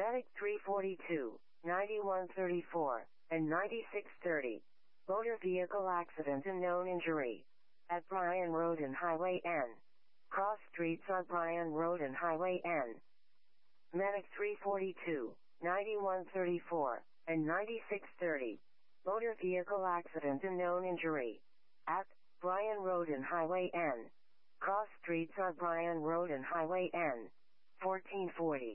Medic 342, 9134, and 9630. Motor vehicle accident and known injury. At Bryan Road and Highway N. Cross streets are Bryan Road and Highway N. Medic 342, 9134, and 9630. Motor vehicle accident and known injury. At Bryan Road and Highway N. Cross streets are Bryan Road and Highway N. 1440.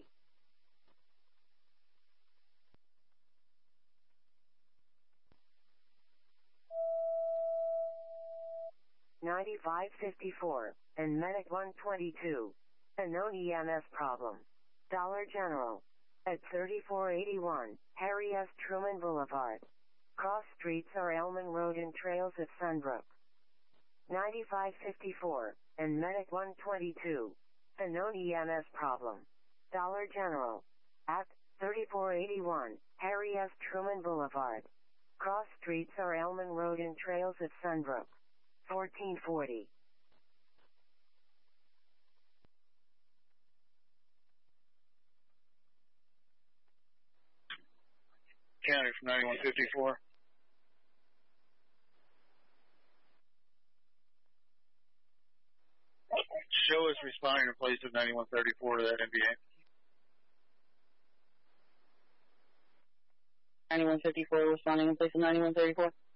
$95.54, and Medic 122. A known EMS problem. Dollar General. At 3481, Harry S. Truman Boulevard. Cross streets are Elman Road and Trails at Sunbrook. $95.54, and Medic 122. A known EMS problem. Dollar General. At 3481, Harry S. Truman Boulevard. Cross streets are Elman Road and Trails at Sunbrook. 1440. County from 9154. Show is responding in place of 9134 to that NBA. 9154 responding in place of 9134.